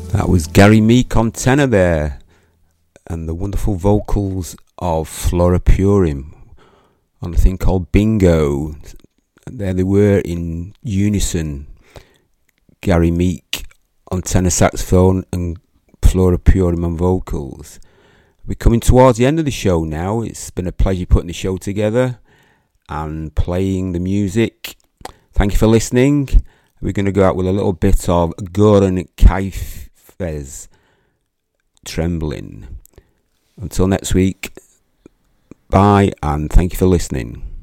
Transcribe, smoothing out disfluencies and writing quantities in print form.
That was Gary Meek on tenor there, and the wonderful vocals of Flora Purim on a thing called Bingo. There they were in unison, Gary Meek on tenor saxophone and Flora Purim on vocals. We're coming towards the end of the show now. It's been a pleasure putting the show together and playing the music. Thank you for listening. We're going to go out with a little bit of Goran Kaifes, Trembling. Until next week, bye and thank you for listening.